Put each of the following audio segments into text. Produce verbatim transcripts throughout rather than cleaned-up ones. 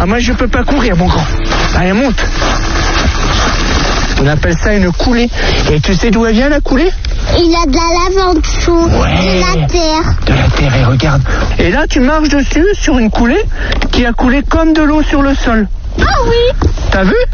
Ah, moi, je peux pas courir, mon grand. Allez, monte. On appelle ça une coulée. Et tu sais d'où elle vient, la coulée? Il a de la lave en dessous. Ouais. De la terre. De la terre, et regarde. Et là, tu marches dessus, sur une coulée qui a coulé comme de l'eau sur le sol. Ah oui. T'as vu?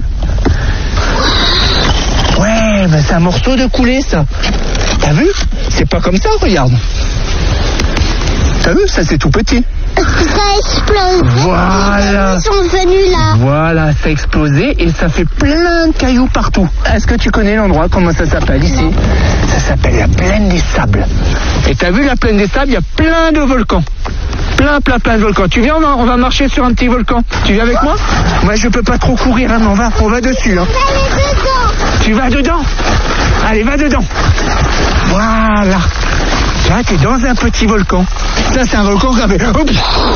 Ouais, ben c'est un morceau de coulée, ça. T'as vu? C'est pas comme ça, regarde. T'as vu? Ça, c'est tout petit. Ça explose. Voilà. Ils sont venus là. Voilà, ça a explosé et ça fait plein de cailloux partout. Est-ce que tu connais l'endroit? Comment ça s'appelle ici? Ça s'appelle la plaine des sables. Et t'as vu la plaine des sables? Il y a plein de volcans. Plein, plein, plein de volcans. Tu viens, on va, on va marcher sur un petit volcan. Tu viens avec moi? Moi, je peux pas trop courir, hein, mais on va, on va dessus. Hein. Allez dedans. Tu vas dedans? Allez, va dedans. Voilà. Là, t'es dans un petit volcan. Ça, c'est un volcan gravé. Hop.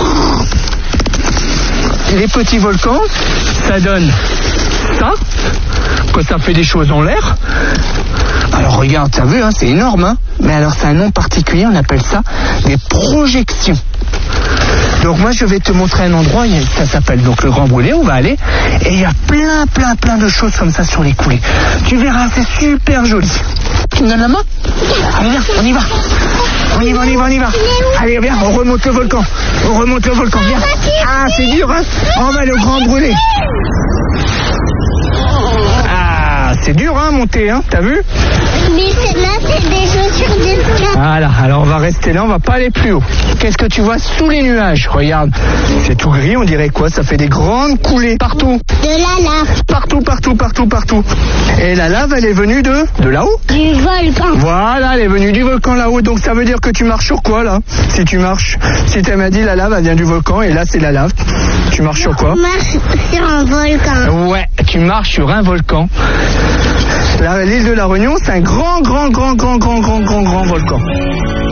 Les petits volcans, ça donne ça, quand ça fait des choses en l'air. Alors regarde, t'as vu, hein, c'est énorme, hein. Mais alors c'est un nom particulier, on appelle ça des projections. Donc moi je vais te montrer un endroit, ça s'appelle donc le Grand Brûlé, on va aller, et il y a plein plein plein de choses comme ça sur les coulées. Tu verras, c'est super joli. Tu me donnes la main? Allez viens, on y va. On y va, on y va, on y va. Allez viens, on remonte le volcan. On remonte le volcan, viens. Ah c'est dur, hein. On va le Grand Brûlé. Ah c'est dur, hein, monter, hein, t'as vu? Mais c'est là, c'est des chaussures d'escalade. Voilà, alors on va rester là, on va pas aller plus haut. Qu'est-ce que tu vois sous les nuages? Regarde, c'est tout gris, on dirait quoi? Ça fait des grandes coulées partout. De la lave. Partout, partout, partout, partout. Et la lave, elle est venue de de là-haut? Du volcan. Voilà, elle est venue du volcan là-haut. Donc ça veut dire que tu marches sur quoi là? Si tu marches, si tu m'as dit la lave, elle vient du volcan et là c'est la lave. Tu marches sur quoi? On marche sur un volcan. Ouais, tu marches sur un volcan. L'île de la Réunion, c'est un grand, grand, grand, grand, grand, grand, grand, grand volcan.